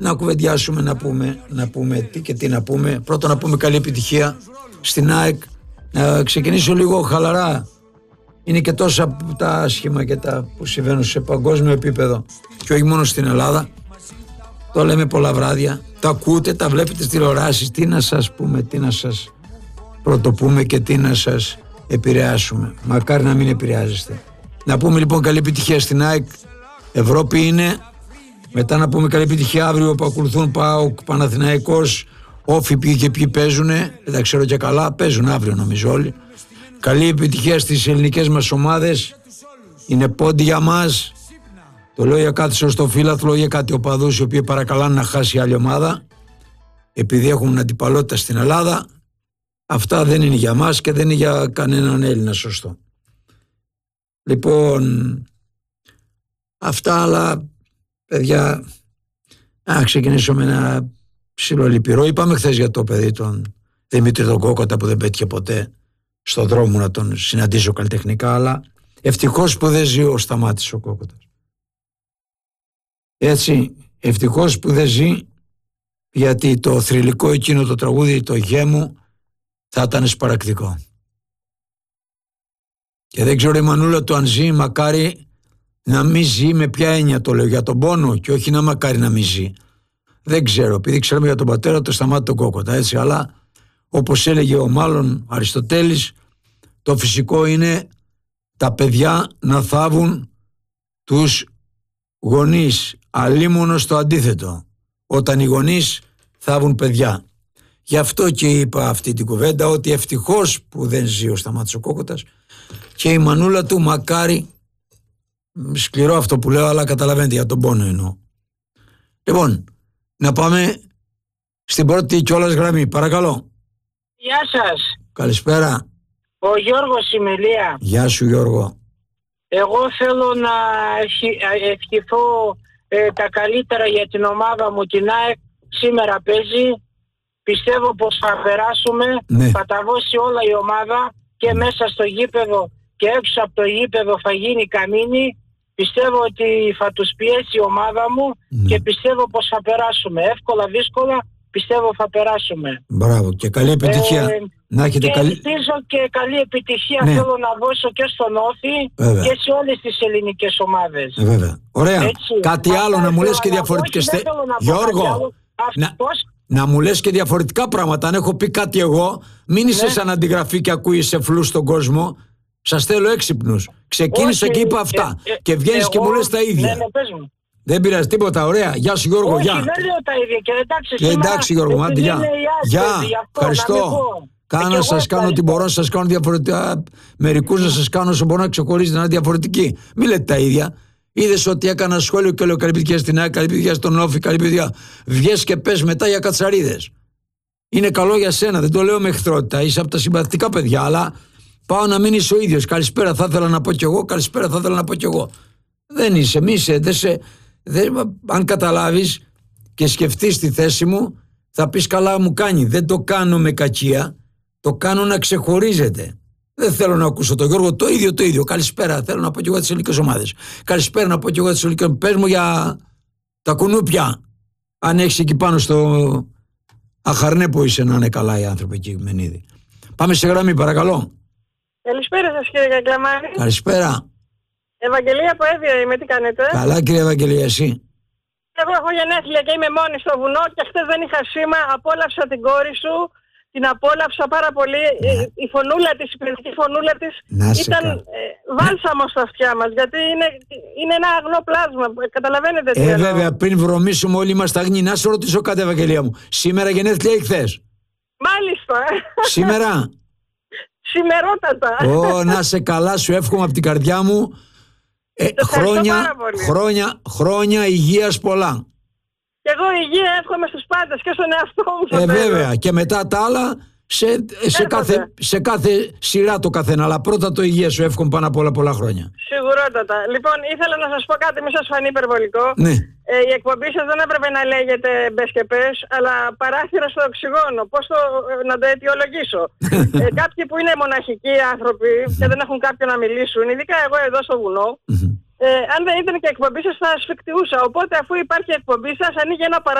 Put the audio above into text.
να κουβεντιάσουμε, να πούμε τι και τι να πούμε. Πρώτον να πούμε καλή επιτυχία στην ΑΕΚ. Να ξεκινήσω λίγο χαλαρά. Είναι και τόσα τα άσχημα και τα που συμβαίνουν σε παγκόσμιο επίπεδο και όχι μόνο στην Ελλάδα. Το λέμε πολλά βράδια. Τα ακούτε, τα βλέπετε στις τηλεοράσεις. Τι να σας πούμε, τι να σας πρωτοπούμε και τι να σας επηρεάσουμε. Μακάρι να μην επηρεάζεστε. Να πούμε λοιπόν καλή επιτυχία στην ΑΕΚ. Ευρώπη είναι. Μετά να πούμε καλή επιτυχία αύριο που ακολουθούν ΠΑΟΚ, Παναθηναϊκός, Όφι, ποιοι και ποιοι παίζουνε. Δεν τα ξέρω και καλά, παίζουν αύριο νομίζω όλοι. Καλή επιτυχία στις ελληνικές μας ομάδες. Είναι πόντι για μας. Το λέω για κάτι σωστοφύλαθλο, για κάτι οπαδούς οι οποίοι παρακαλάνε να χάσει άλλη ομάδα επειδή έχουν αντιπαλότητα στην Ελλάδα. Αυτά δεν είναι για μας και δεν είναι για κανέναν Έλληνα σωστό. Λοιπόν, αυτά, αλλά παιδιά, να ξεκινήσω με ένα ψηλό λυπηρό. Είπαμε χθες για το παιδί τον Δημήτρη τον Κόκοτα που δεν πέτυχε ποτέ στον δρόμο να τον συναντήσω καλλιτεχνικά, αλλά ευτυχώς που δεν ζει ο Σταμάτης ο Κόκοτας. Έτσι, ευτυχώς που δεν ζει, γιατί το θρυλικό εκείνο το τραγούδι, το «Γέ μου», θα ήταν σπαρακτικό. Και δεν ξέρω η μανούλα του αν ζει, μακάρι να μην ζει. Με ποια έννοια το λέω, για τον πόνο και όχι να μακάρι να μην ζει. Δεν ξέρω, επειδή ξέρουμε για τον πατέρα το Σταμάτη τον Κόκοτα, έτσι, αλλά όπως έλεγε ο μάλλον Αριστοτέλης, το φυσικό είναι τα παιδιά να θάβουν τους γονείς, αλίμονο στο αντίθετο, όταν οι γονείς θάβουν παιδιά. Γι' αυτό και είπα αυτή την κουβέντα, ότι ευτυχώς που δεν ζει ο Σταμάτης ο Κόκοτας και η μανούλα του, μακάρι, σκληρό αυτό που λέω, αλλά καταλαβαίνετε, για τον πόνο εννοώ. Λοιπόν, να πάμε στην πρώτη κιόλας γραμμή, παρακαλώ. Γεια σας. Καλησπέρα. Ο Γιώργος Ημελία. Γεια σου Γιώργο. Εγώ θέλω να ευχηθώ τα καλύτερα για την ομάδα μου, την ΑΕΚ. Σήμερα παίζει. Πιστεύω πως θα περάσουμε. Ναι. Θα τα δώσει όλα η ομάδα και μέσα στο γήπεδο και έξω από το γήπεδο θα γίνει καμίνι. Πιστεύω ότι θα τους πιέσει η ομάδα μου και πιστεύω πως θα περάσουμε. Εύκολα, δύσκολα, πιστεύω θα περάσουμε. Μπράβο και καλή επιτυχία. Να έχετε και καλή... ελπίζω και καλή επιτυχία θέλω να δώσω και στον Όφη και σε όλες τις ελληνικές ομάδες. Βέβαια. Ωραία. Έτσι. Κάτι άλλο να μου λες και διαφορετικές θέσεις. Γιώργο, να μου λες και διαφορετικά πράγματα. Αν έχω πει κάτι εγώ, μην είσαι σαν αντιγραφή και ακούγεσαι φλού στον κόσμο. Σας θέλω έξυπνους. Ξεκίνησα και είπα αυτά. Και βγαίνεις και μου λες τα ίδια. πες μου. Δεν πειράζει τίποτα, ωραία. Γεια σου Γιώργο, γεια. Όχι, δεν λέω τα ίδια και εντάξει. Και εντάξει Γιώργο, μάντε, γεια. Γεια, ευχαριστώ. Κάνω να σας κάνω ό,τι μπορώ, να σας κάνω διαφορετικά. Μερικούς να σας κάνω όσο μπορώ να ξεχωρίζετε να είναι διαφορετικοί. Μην λέτε τα ίδια. Είδες ότι έκανα σχόλιο και λέω καλή επιτυχία στην ΑΕΚ, καλή επιτυχία στον Όφη, καλή επιτυχία. Βγες και πες μετά για κατσαρίδες. Είναι καλό για σένα, δεν το λέω με εχθρότητα. Είσαι από τα συμπαθητικά παιδιά, αλλά πάω να μην είσαι ο ίδιος. Καλησπέρα θα ήθελα να πω κι εγώ, καλησπέρα θα ήθελα να πω κι εγώ. Δεν είσαι, μη είσαι, αν καταλάβεις και σκεφτείς τη θέση μου, θα πεις καλά μου κάνει. Δεν το κάνω με κακία, το κάνω να ξεχωρίζεται. Δεν θέλω να ακούσω τον Γιώργο το ίδιο. Καλησπέρα, θέλω να πω κι εγώ τις ελληνικές ομάδες. Καλησπέρα να πω κι εγώ τις ελληνικές ομάδες. Πες μου για τα κουνούπια. Αν έχεις εκεί πάνω στο Αχαρνέ που είσαι, να είναι καλά οι άνθρωποι εκεί, Μενίδη. Πάμε σε γραμμή, παρακαλώ. Καλησπέρα σας κύριε Καγκλαμάρη. Καλησπέρα. Ευαγγελία από Εύβοια είμαι, τι κάνετε? Καλά κύριε Ευαγγελία, εσύ? Εγώ έχω γενέθλια και είμαι μόνη στο βουνό και χτες δεν είχα σήμα, απόλαυσα την κόρη σου, την απόλαυσα πάρα πολύ. Η φωνούλα της, η παιδική φωνούλα της ήταν βάλσαμο στα αυτιά μας, γιατί είναι ένα αγνό πλάσμα, καταλαβαίνετε τι εννοώ. Βέβαια, πριν βρωμίσουμε όλοι μας τα αγνή. Να σε ρωτήσω κάτι Ευαγγελία μου, σήμερα γενέθλια ή χθες? Μάλιστα. Σήμερα? Σημερότατα. Να σε καλά, σου εύχομαι από την καρδιά μου. Χρόνια υγείας πολλά. Και εγώ υγεία εύχομαι στους πάντες και στον εαυτό μου. Βέβαια, και μετά τα άλλα σε κάθε σειρά το καθένα. Αλλά πρώτα το υγεία σου εύχομαι πάνω απ' όλα πολλά χρόνια. Σιγουρότατα. Λοιπόν, ήθελα να σας πω κάτι, μη σας φανεί υπερβολικό. Ναι. Η εκπομπή σας δεν έπρεπε να λέγεται μπες και πες, αλλά παράθυρα στο οξυγόνο. Πώς να το αιτιολογήσω? Κάποιοι που είναι μοναχικοί άνθρωποι και δεν έχουν κάποιον να μιλήσουν, ειδικά εγώ εδώ στο βουνό, αν δεν ήταν και εκπομπή σας θα ασφικτιούσα. Οπότε αφού υπάρχει εκπομπή σας, ανοίγει ένα παράθυρο